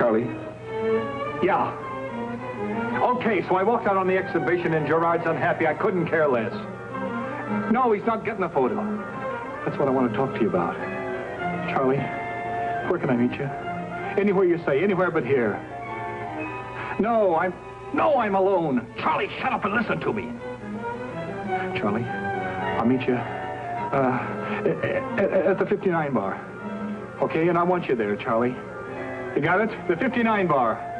Charlie? Yeah. Okay, so I walked out on the exhibition and Gerard's unhappy. I couldn't care less. No, he's not getting a photo. That's what I want to talk to you about. Charlie, where can I meet you? Anywhere you say, anywhere but here. No, I'm alone. Charlie, shut up and listen to me. Charlie, I'll meet you at the 59 bar. Okay, and I want you there, Charlie. You got it? The 59 bar.